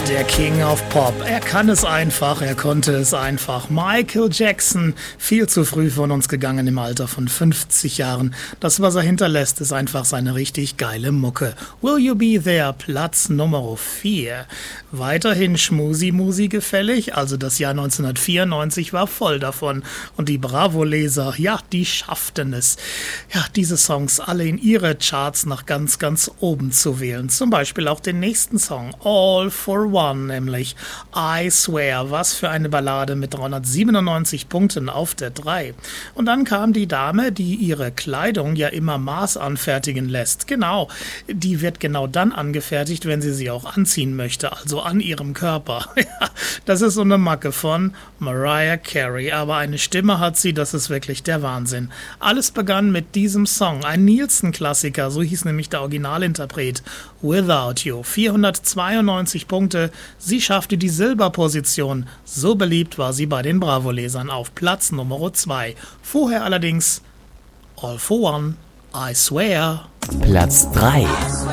Der King of Pop. Er kann es einfach, er konnte es einfach. Michael Jackson, viel zu früh von uns gegangen im Alter von 50 Jahren. Das, was er hinterlässt, ist einfach seine richtig geile Mucke. Will You Be There, Platz Nummer 4. Weiterhin Schmusi-Musi gefällig, also das Jahr 1994 war voll davon. Und die Bravo-Leser, ja, die schafften es. Ja, diese Songs alle in ihre Charts nach ganz, ganz oben zu wählen. Zum Beispiel auch den nächsten Song, All for One, nämlich I Swear. Was für eine Ballade mit 397 Punkten auf der 3. Und dann kam die Dame, die ihre Kleidung ja immer maßanfertigen lässt. Genau, die wird genau dann angefertigt, wenn sie auch anziehen möchte, also an ihrem Körper. Das ist so eine Macke von Mariah Carey, aber eine Stimme hat sie, das ist wirklich der Wahnsinn. Alles begann mit diesem Song, ein Nielsen-Klassiker, so hieß nämlich der Originalinterpret, Without You. 492 Punkte, sie schaffte die Silberposition, so beliebt war sie bei den Bravo-Lesern auf Platz Nummer 2. Vorher allerdings All for One, I Swear. Platz 3.